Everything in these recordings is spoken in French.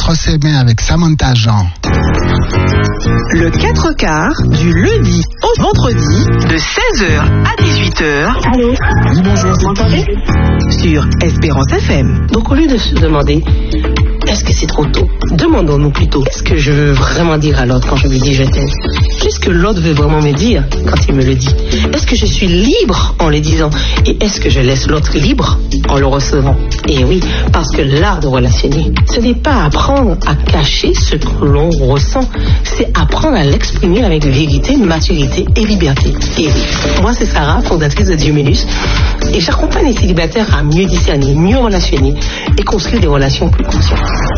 Entre ses mains avec Samantha Jean. Le 4/4 du lundi au vendredi de 16h à 18h. Allô? Oui, bonjour. Vous m'entendez? Sur Espérance FM. Donc au lieu de se demander est-ce que c'est trop tôt, demandons-nous plutôt qu'est-ce que je veux vraiment dire à l'autre quand je lui dis je t'aime. Qu'est-ce que l'autre veut vraiment me dire quand il me le dit? Est-ce que je suis libre en le disant? Et est-ce que je laisse l'autre libre en le recevant? Et oui, parce que l'art de relationner, ce n'est pas apprendre à cacher ce que l'on ressent, c'est apprendre à l'exprimer avec vérité, maturité et liberté. Et oui, moi c'est Sarah, fondatrice de Dieu-Ménus, et j'accompagne les célibataires à mieux discerner, mieux relationner et construire des relations plus conscientes.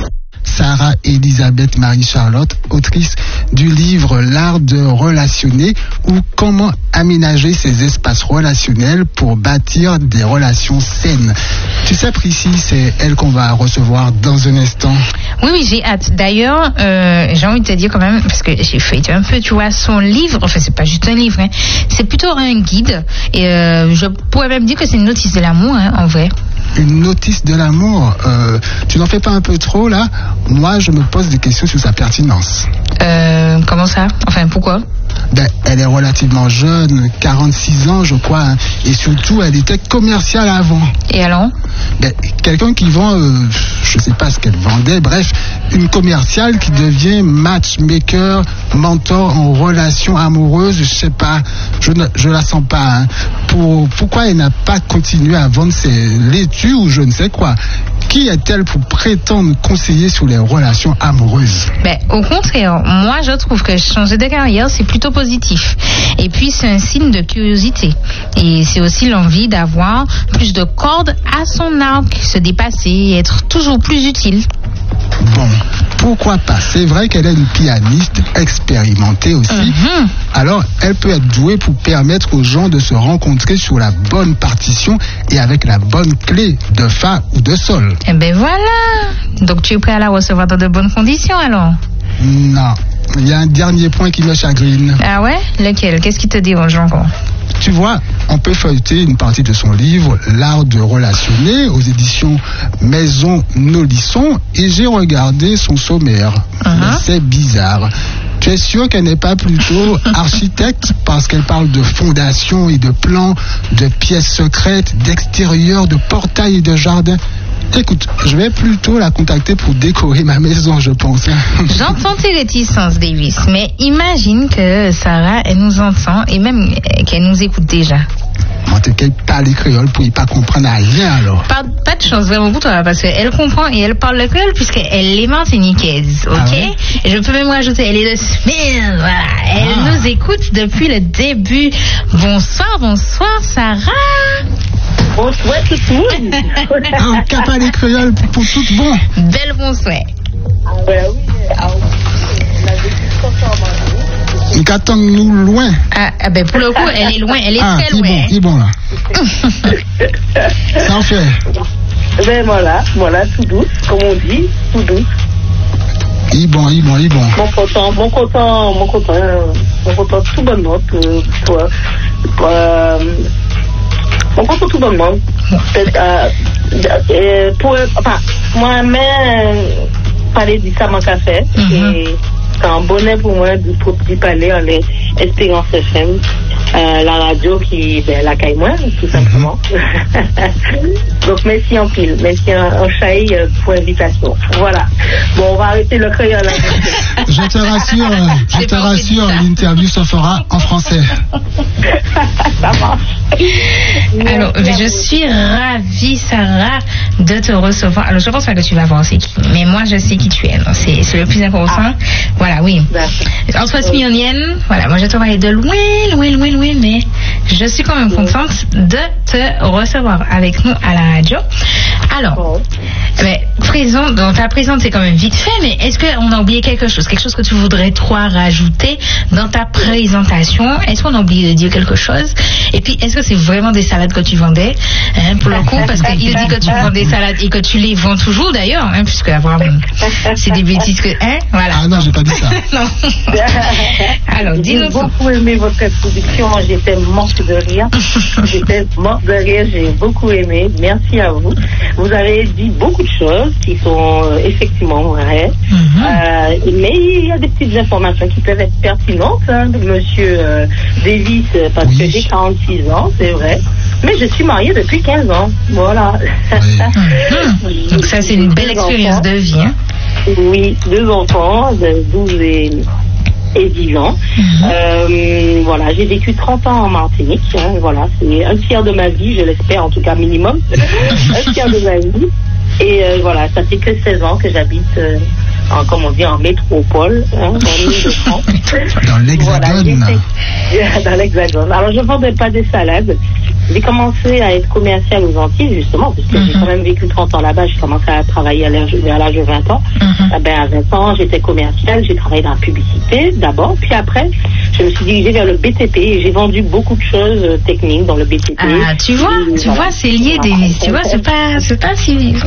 Sarah Elisabeth Marie-Charlotte, autrice du livre L'art de relationner ou comment aménager ses espaces relationnels pour bâtir des relations saines. Tu sais, Priscille, c'est elle qu'on va recevoir dans un instant. Oui, j'ai hâte. D'ailleurs, j'ai envie de te dire quand même, parce que j'ai feuilleté un peu, tu vois, son livre, enfin, c'est pas juste un livre, hein, c'est plutôt un guide. Et je pourrais même dire que c'est une notice de l'amour, hein, en vrai. Une notice de l'amour, tu n'en fais pas un peu trop, là? Moi, je me pose des questions sur sa pertinence. Comment ça? Enfin, pourquoi? Ben, elle est relativement jeune, 46 ans, je crois, hein, et surtout, elle était commerciale avant. Et alors? Ben, quelqu'un qui vend, je sais pas ce qu'elle vendait, bref, une commerciale qui devient matchmaker, mentor en relation amoureuse, je sais pas, je la sens pas. Hein. Pourquoi elle n'a pas continué à vendre ses laitues ou je ne sais quoi? Qui est-elle pour prétendre conseiller sur les relations amoureuses? Ben, au contraire, moi je trouve que changer de carrière c'est plutôt positif. Et puis c'est un signe de curiosité. Et c'est aussi l'envie d'avoir plus de cordes à son arc, se dépasser, être toujours plus utile. Bon, pourquoi pas? C'est vrai qu'elle est une pianiste expérimentée aussi. Alors, elle peut être douée pour permettre aux gens de se rencontrer sur la bonne partition et avec la bonne clé de fa ou de sol. Eh ben voilà. Donc tu es prêt à la recevoir dans de bonnes conditions alors? Non, il y a un dernier point qui me chagrine. Ah ouais? Lequel? Qu'est-ce qui te dérange encore? Tu vois, on peut feuilleter une partie de son livre L'art de relationner aux éditions Maison Nolisson et j'ai regardé son sommaire. Mais c'est bizarre. Tu es sûr qu'elle n'est pas plutôt architecte parce qu'elle parle de fondation et de plans, de pièces secrètes, d'extérieur, de portails et de jardins? Écoute, je vais plutôt la contacter pour décorer ma maison, je pense. J'entends tes réticences, Davis, mais imagine que Sarah, elle nous entend et même qu'elle nous écoute déjà. En tout cas, parle créole pour ne pas comprendre rien alors. Pas de chance vraiment pour toi, parce qu'elle comprend et elle parle le créole puisqu'elle est martiniquaise, ok? Ah ouais? Et je peux même rajouter, elle est de Smith, voilà. Elle nous écoute depuis le début. Bonsoir, Sarah. Bonsoir tout le monde. Ah, on capable les créoles pour tout bon. Belle bonsoir. Ben oui, la Nous attendons-nous loin. Ah ben pour le coup, elle est loin, elle est très loin. Il est bon là. Ça en fait. Ben voilà, tout douce, comme on dit, tout douce. Il est bon. Mon content, tout bonnement mon content tout bonnement. Moi-même, parler du ça manque à faire. C'est un bonheur pour moi de parler en Espérance FM, la radio qui la caille moi, tout simplement. Donc merci en pile, merci en chaille pour l'invitation. Voilà. Bon, on va arrêter le créole. Je te rassure, l'interview se fera en français. Ça marche. Alors, je suis ravie, Sarah, de te recevoir. Alors, je pense pas que tu vas voir c'est qui, mais moi, je sais qui tu es. C'est le plus important. Voilà, oui. Entre Smyrnienne, voilà, moi, je te voyais de loin, mais je suis quand même contente de te recevoir avec nous à la radio. Alors, on t'a présenté quand même vite fait, mais est-ce qu'on a oublié quelque chose que tu voudrais toi rajouter dans ta présentation? Est-ce qu'on a oublié de dire quelque chose? Et puis, est-ce que c'est vraiment des salades que tu vendais, pour le coup? Parce qu'il dit que tu vends des salades et que tu les vends toujours d'ailleurs, puisque c'est des bêtises que, voilà. Ah non, j'ai pas dit ça. Non. Alors, dis-nous. J'ai beaucoup aimé votre introduction, j'étais morte de rire. J'ai beaucoup aimé, merci à vous. Vous avez dit beaucoup de choses qui sont effectivement vraies. Mais il y a des petites informations qui peuvent être pertinentes, de monsieur Davis, parce que j'ai 46 ans, c'est vrai. Mais je suis mariée depuis 15 ans. Voilà. Donc ça, c'est une belle expérience de vie. Hein? Oui, 2 enfants, de 12 et 10 ans. Voilà, j'ai vécu 30 ans en Martinique. Voilà, c'est un tiers de ma vie, je l'espère, en tout cas minimum. Un tiers de ma vie. Et voilà, ça fait que 16 ans que j'habite, comme on dit, en métropole, dans l'Île-de-France. Dans l'Hexagone. Voilà, dans l'Hexagone. Alors, je ne vendais pas des salades. J'ai commencé à être commerciale aux Antilles, justement, parce que j'ai quand même vécu 30 ans là-bas. J'ai commencé à travailler à l'âge de 20 ans. À 20 ans, j'étais commerciale. J'ai travaillé dans la publicité, d'abord. Puis après, je me suis dirigée vers le BTP et j'ai vendu beaucoup de choses techniques dans le BTP. Ah, tu vois, c'est lié, Davis. Tu vois, c'est pas si...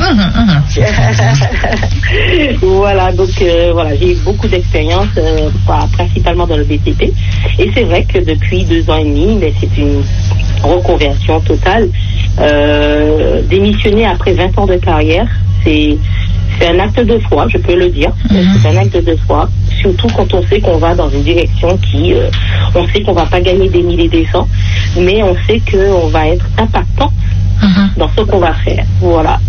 Voilà, donc voilà, j'ai eu beaucoup d'expérience, principalement dans le BTP. Et c'est vrai que depuis 2 ans et demi, mais c'est une reconversion totale. Démissionner après 20 ans de carrière, c'est un acte de foi, je peux le dire. C'est un acte de foi, surtout quand on sait qu'on va dans une direction qui, on sait qu'on va pas gagner des milliers et des cents, mais on sait qu'on va être impactant dans ce qu'on va faire. Voilà.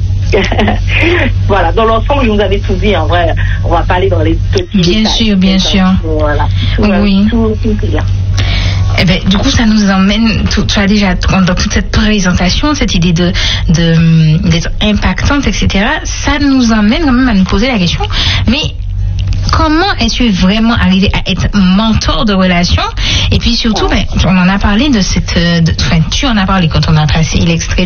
Voilà, dans l'ensemble, je vous avais tout dit. En vrai, on va pas aller dans les petits détails. Bien sûr. Voilà. Oui. Tout bien. Eh ben, du coup, ça nous emmène, tu as déjà, dans toute cette présentation, cette idée d'être impactante, etc., ça nous emmène quand même à nous poser la question, mais comment es-tu vraiment arrivé à être mentor de relations? Et puis surtout, on en a parlé de cette... tu en as parlé quand on a passé l'extrait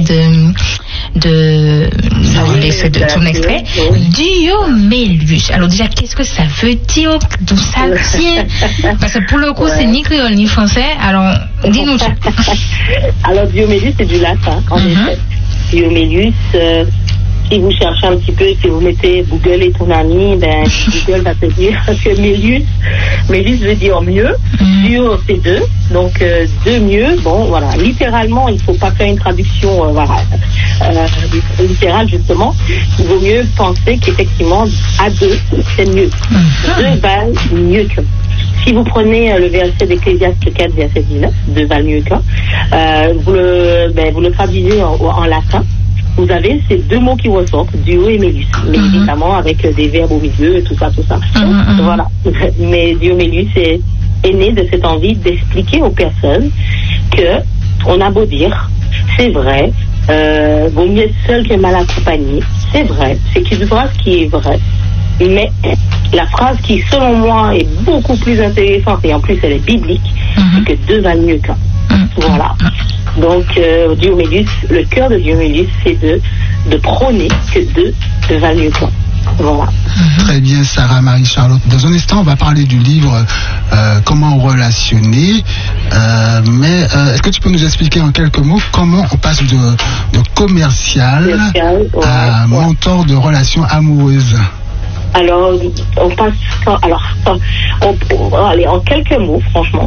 de ton extrait. Diomélius. Alors déjà, qu'est-ce que ça veut dire? D'où ça vient? Parce que pour le coup, c'est ni créole ni français. Alors, dis-nous. Alors, Diomélius, c'est du latin, en effet. Diomélius... si vous cherchez un petit peu, si vous mettez Google est ton ami, Google va te dire que Mélius veut dire mieux. Dio, c'est 2. Donc, 2 mieux. Bon, voilà. Littéralement, il ne faut pas faire une traduction, littérale, justement. Il vaut mieux penser qu'effectivement, à 2, c'est mieux. 2 valent mieux que. Si vous prenez le verset d'Ecclésiaste 4, verset 19, 2 valent mieux qu'un, vous le traduisez en latin. Vous avez ces 2 mots qui ressortent, Dio et Mélius. Mais évidemment, avec des verbes au milieu, tout ça. Voilà. Mais Diomélius est né de cette envie d'expliquer aux personnes que on a beau dire, c'est vrai, vaut mieux être seul que mal accompagné. C'est vrai. C'est une phrase qui est vraie. Mais la phrase qui, selon moi, est beaucoup plus intéressante, et en plus elle est biblique, c'est que 2 valent mieux qu'un. Voilà. Donc, Diomélius, le cœur de Diomélius, c'est de prôner que 2 valent mieux qu'un. Voilà. Très bien, Sarah Marie-Charlotte. Dans un instant, on va parler du livre Comment relationner. Mais est-ce que tu peux nous expliquer en quelques mots comment on passe de commercial à mentor de relations amoureuses? Alors, on passe... allez, en quelques mots, franchement.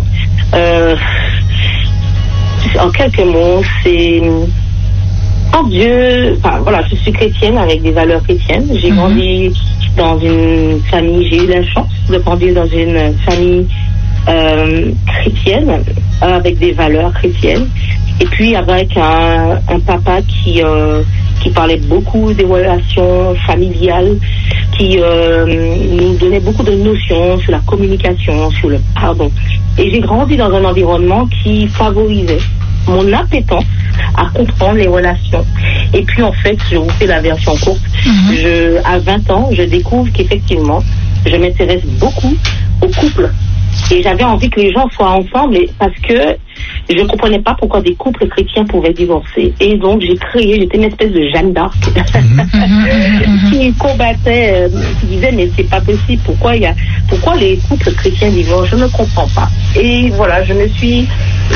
En quelques mots, c'est... En Dieu... Enfin, voilà, je suis chrétienne avec des valeurs chrétiennes. J'ai grandi dans une famille... J'ai eu la chance de grandir dans une famille chrétienne, avec des valeurs chrétiennes. Et puis, avec un papa qui parlait beaucoup des relations familiales, qui nous donnait beaucoup de notions sur la communication, sur le pardon. Et j'ai grandi dans un environnement qui favorisait mon appétence à comprendre les relations. Et puis en fait, je vous fais la version courte, à 20 ans, je découvre qu'effectivement, je m'intéresse beaucoup aux couples. Et j'avais envie que les gens soient ensemble parce que je ne comprenais pas pourquoi des couples chrétiens pouvaient divorcer. Et donc j'étais une espèce de Jeanne d'Arc qui combattait, qui disait mais c'est pas possible, pourquoi les couples chrétiens divorcent, je ne comprends pas. Et voilà, je me suis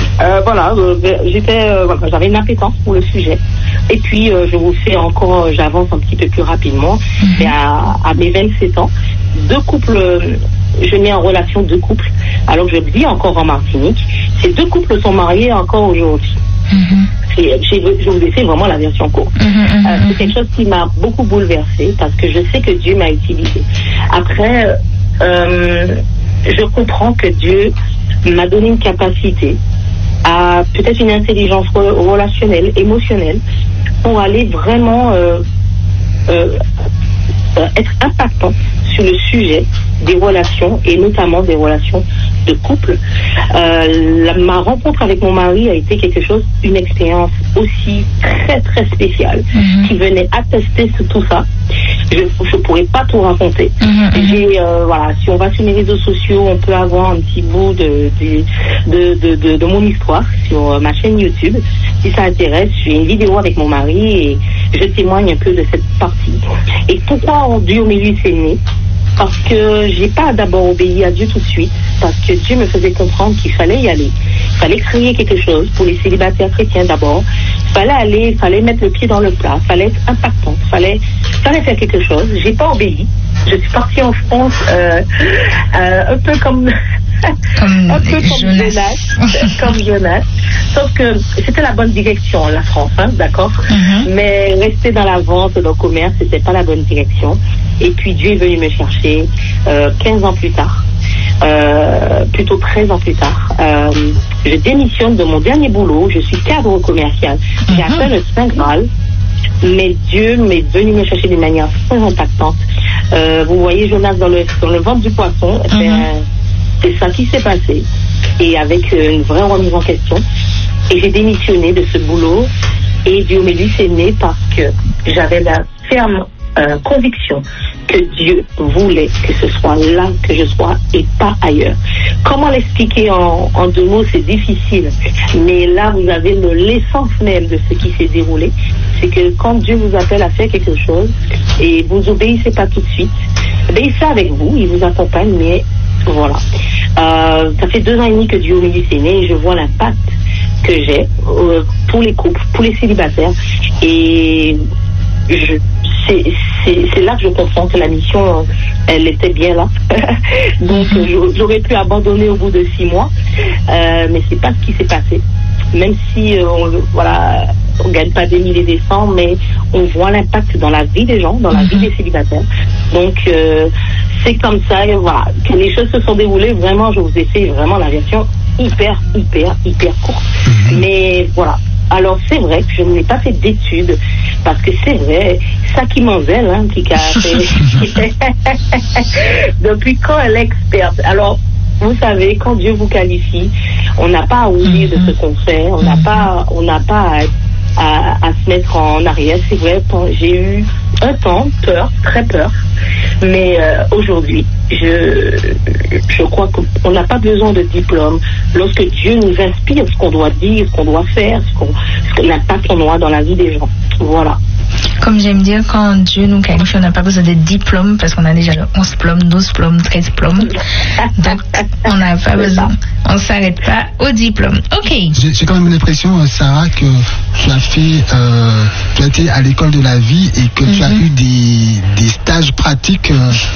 j'avais une appétence pour le sujet. Et puis je vous fais encore, j'avance un petit peu plus rapidement, mais à mes 27 ans, je mets en relation 2 couples, alors que je vis encore en Martinique. Ces 2 couples sont mariés encore aujourd'hui. je vous ai fait vraiment la version courte. C'est quelque chose qui m'a beaucoup bouleversée parce que je sais que Dieu m'a utilisée. Après, je comprends que Dieu m'a donné une capacité à peut-être une intelligence relationnelle, émotionnelle, pour aller vraiment être impactant sur le sujet des relations et notamment des relations de couple. Ma rencontre avec mon mari a été quelque chose, une expérience aussi très très spéciale qui venait attester sur tout ça. Je pourrais pas tout raconter. Voilà, si on va sur mes réseaux sociaux, on peut avoir un petit bout de mon histoire sur ma chaîne YouTube. Si ça intéresse, j'ai une vidéo avec mon mari et je témoigne un peu de cette partie. Et pourquoi Dieu au milieu s'est né? Parce que j'ai pas d'abord obéi à Dieu tout de suite, parce que Dieu me faisait comprendre qu'il fallait y aller. Il fallait créer quelque chose pour les célibataires chrétiens d'abord. Il fallait mettre le pied dans le plat, il fallait être impactant, il fallait faire quelque chose. J'ai pas obéi. Je suis partie en France un peu comme Jonas. Sauf que c'était la bonne direction, la France, d'accord. Mais rester dans la vente, dans le commerce, c'était pas la bonne direction. Et puis Dieu est venu me chercher 15 ans plus tard, plutôt 13 ans plus tard. Je démissionne de mon dernier boulot, je suis cadre commercial. J'ai atteint le Saint Graal, mais Dieu m'est venu me chercher d'une manière très impactante. Vous voyez Jonas dans le ventre du poisson, c'est ça qui s'est passé. Et avec une vraie remise en question. Et j'ai démissionné de ce boulot. Et Dieu me dit c'est né parce que j'avais la ferme conviction que Dieu voulait que ce soit là que je sois et pas ailleurs. Comment l'expliquer en 2 mots, c'est difficile, mais là vous avez l'essence même de ce qui s'est déroulé. C'est que quand Dieu vous appelle à faire quelque chose et vous obéissez pas tout de suite, obéissez avec vous, il vous accompagne, mais voilà. Ça fait 2 ans et demi que Dieu au milieu s'est né et je vois l'impact que j'ai pour les couples, pour les célibataires, et c'est là que je comprends que la mission, elle était bien là. Donc j'aurais pu abandonner au bout de 6 mois, mais c'est pas ce qui s'est passé. Même si on gagne pas des milliers et des cents, mais on voit l'impact dans la vie des gens, dans la vie des célibataires. Donc c'est comme ça, et voilà, que les choses se sont déroulées. Vraiment, je vous ai fait vraiment la version hyper courte. Mais voilà. Alors c'est vrai que je n'ai pas fait d'études, parce que c'est vrai, ça qui m'envelle, qui a fait depuis quand elle est experte. Alors vous savez, quand Dieu vous qualifie, on n'a pas à oublier de ce qu'on fait, on n'a pas à se mettre en arrière. C'est vrai, j'ai eu un temps peur, très peur, mais aujourd'hui je crois qu'on n'a pas besoin de diplôme lorsque Dieu nous inspire ce qu'on doit dire, ce qu'on doit faire, l'impact qu'on aura dans la vie des gens. Voilà. Comme j'aime dire, quand Dieu nous qualifie, on n'a pas besoin de diplôme parce qu'on a déjà 11 plombes, 12 plombes, 13 plombes. Donc, on n'a pas besoin. On ne s'arrête pas au diplôme. Ok. J'ai quand même l'impression, Sarah, que tu as été à l'école de la vie et que tu as eu des stages pratiques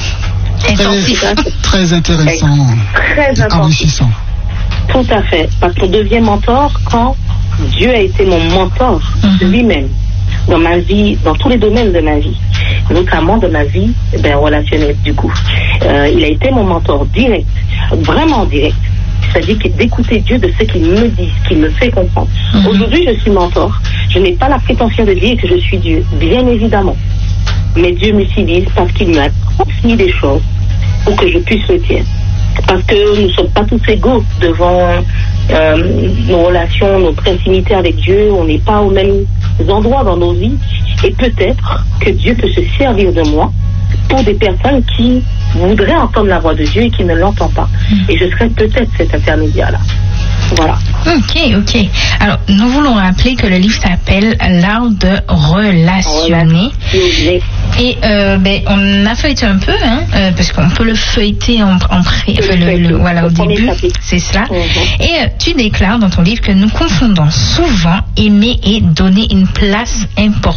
très intéressants, très enrichissants. Tout à fait. Parce qu'on devient mentor quand Dieu a été mon mentor lui-même. Dans ma vie, dans tous les domaines de ma vie, notamment de ma vie relationnelle du coup. Il a été mon mentor direct, vraiment direct. C'est-à-dire d'écouter Dieu de ce qu'il me dit, ce qu'il me fait comprendre. Aujourd'hui, je suis mentor. Je n'ai pas la prétention de dire que je suis Dieu, bien évidemment. Mais Dieu m'utilise parce qu'il m'a transmis des choses pour que je puisse le dire. Parce que nous ne sommes pas tous égaux devant nos relations, notre intimité avec Dieu. On n'est pas aux mêmes endroits dans nos vies. Et peut-être que Dieu peut se servir de moi pour des personnes qui voudraient entendre la voix de Dieu et qui ne l'entendent pas. Et je serais peut-être cet intermédiaire-là. Voilà. Ok. Alors, nous voulons rappeler que le livre s'appelle L'art de relationner. Et on a feuilleté un peu, parce qu'on peut le feuilleter au début, c'est cela. Et tu déclares dans ton livre que nous confondons souvent aimer et donner une place importante.